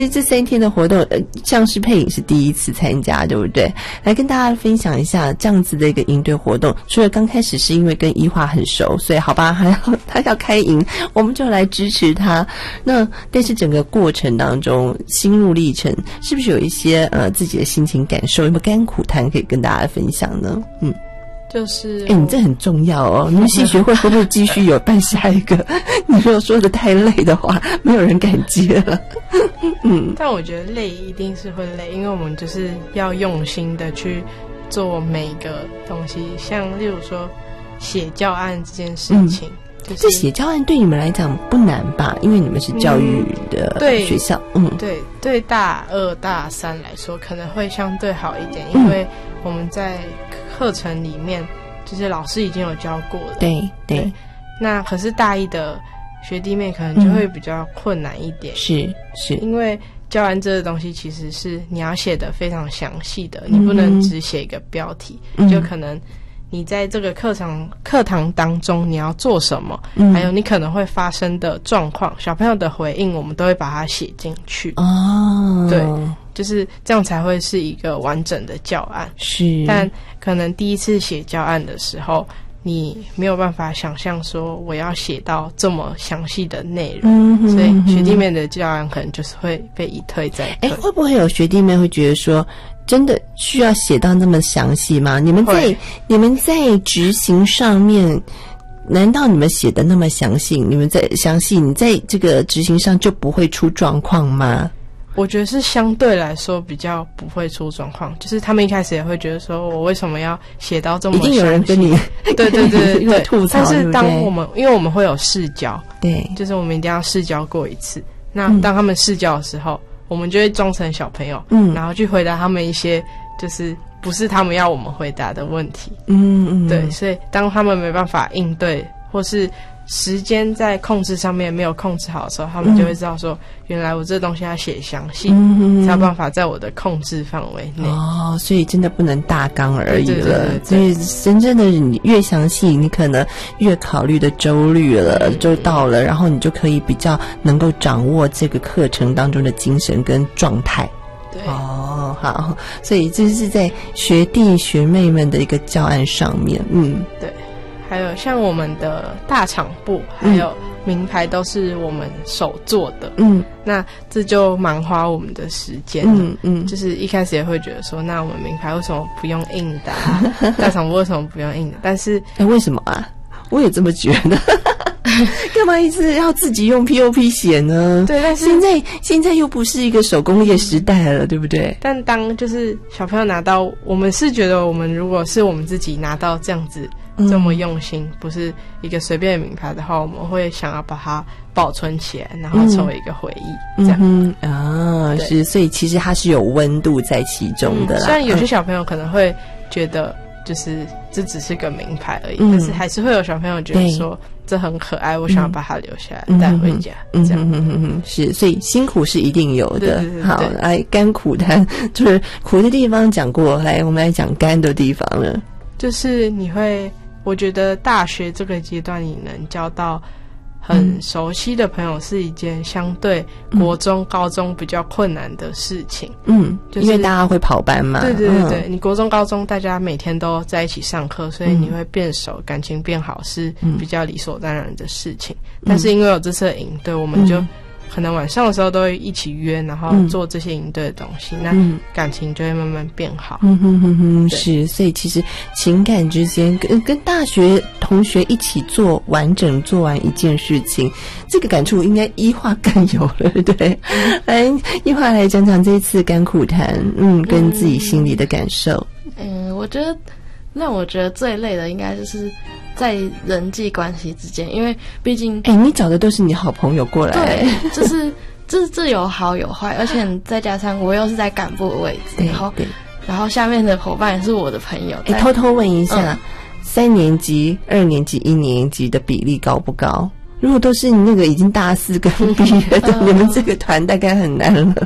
这3天的活动，像是佩颖是第一次参加，对不对？来跟大家分享一下这样子的一个营队活动。除了刚开始是因为跟一化很熟，所以好吧，他要开营，我们就来支持他。那但是整个过程当中，心路历程是不是有一些自己的心情感受，有没有甘苦谈可以跟大家分享呢？ 就是你这很重要哦。你们系学会会不会继续有办下一个？你如果说的太累的话，没有人敢接了。 但我觉得累一定是会累，因为我们就是要用心的去做每一个东西，像例如说写教案这件事情。 这写教案对你们来讲不难吧？因为你们是教育的学校。 对大2大3来说可能会相对好一点，因为我们在课程里面就是老师已经有教过了。对。那可是大1的学弟妹可能就会比较困难一点。是因为教案这个东西其实是你要写得非常详细的，你不能只写一个标题。就可能你在这个课堂当中你要做什么，还有你可能会发生的状况，小朋友的回应我们都会把它写进去。对，就是这样才会是一个完整的教案。但可能第一次写教案的时候，你没有办法想象说我要写到这么详细的内容，所以学弟妹的教案可能就是会被一退再退。 会不会有学弟妹会觉得说真的需要写到那么详细吗？你们在执行上面，难道你们写的那么详细？你在这个执行上就不会出状况吗？ 我觉得是相对来说比较不会出状况，就是他们一开始也会觉得说我为什么要写到这么详细，一定有人跟你对会吐槽。但是因为我们会有试教，对，就是我们一定要试教过一次。那当他们试教的时候，我们就会装成小朋友，然后去回答他们一些就是不是他们要我们回答的问题。对，所以当他们没办法应对，或是时间在控制上面没有控制好的时候，他们就会知道说原来我这东西要写详细，才有办法在我的控制范围内。 所以真的不能大纲而已了。所以真正的你越详细，你可能越考虑的周虑了，就到了，然后你就可以比较能够掌握这个课程当中的精神跟状态。对，好，所以这是在学弟学妹们的一个教案上面。 对。还有像我们的大场部还有名牌都是我们手做的。那这就蛮花我们的时间的。就是一开始也会觉得说，那我们名牌为什么不用印的大场部为什么不用印的？但是为什么啊？我也这么觉得。干嘛一直要自己用 POP 写呢？对，但是现在又不是一个手工业时代了，对不对？ 但当就是小朋友拿到，我们是觉得我们如果是我们自己拿到这样子这么用心，不是一个随便的名牌的话，我们会想要把它保存起来，然后成为一个回忆。这样是，所以其实它是有温度在其中的啦。 虽然有些小朋友可能会觉得就是这只是个名牌而已，但是还是会有小朋友觉得说这很可爱，我想要把它留下来带回家。这样是，所以辛苦是一定有的。好，来甘苦谈，就是苦的地方讲过，来我们来讲甘的地方了。 就是我觉得大学这个阶段你能交到很熟悉的朋友是一件相对国中高中比较困难的事情。 因为大家会跑班嘛。 对，你国中高中大家每天都在一起上课，所以你会变熟，感情变好是比较理所当然的事情。但是因为有这次的营队，我们就可能晚上的时候都会一起约，然后做这些营队的东西，那感情就会慢慢变好。 是，所以其实情感之间跟大学同学一起完整做完一件事情，这个感触应该一化更有了，对。来，一化来讲讲这一次甘苦谈，跟自己心里的感受。 我觉得让我觉得最累的应该就是在人际关系之间，因为毕竟你找的都是你好朋友过来。 对，就是这有好有坏，而且再加上我又是在干部的位置，然后下面的伙伴也是我的朋友。 偷偷问一下，3年级、2年级、1年级的比例高不高？如果都是你那个已经大4跟毕业的，你们这个团大概很难了。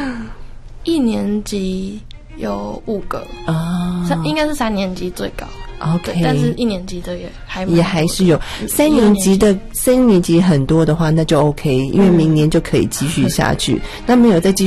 1年级有5个应该是3年级最高。 OK， 但是1年级的也还是有，3年级很多的话，那就 OK， 因为明年就可以继续下去。那没有再继续